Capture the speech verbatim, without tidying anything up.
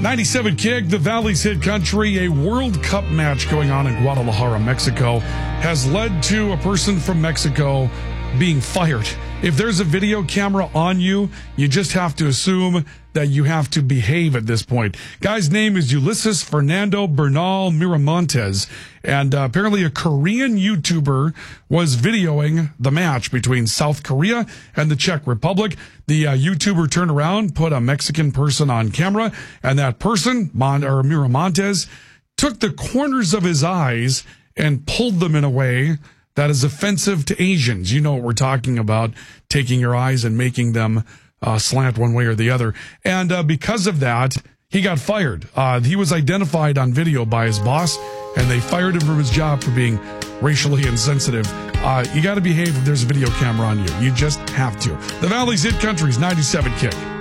ninety-seven Kick, the Valley's Hit Country. A World Cup match going on in Guadalajara, Mexico, has led to a person from Mexico being fired. If there's a video camera on you, you just have to assume that you have to behave at this point. Guy's name is Ulysses Fernando Bernal Miramontes, and uh, apparently a Korean YouTuber was videoing the match between South Korea and the Czech Republic. The uh, YouTuber turned around, put a Mexican person on camera, and that person, Mon- or Miramontes, took the corners of his eyes and pulled them in a way that is offensive to Asians. You know what we're talking about, taking your eyes and making them uh, slant one way or the other. And uh, because of that, he got fired. Uh, he was identified on video by his boss, and they fired him from his job for being racially insensitive. Uh, you got to behave if there's a video camera on you. You just have to. The Valley's Hit Country's ninety-seven Kick.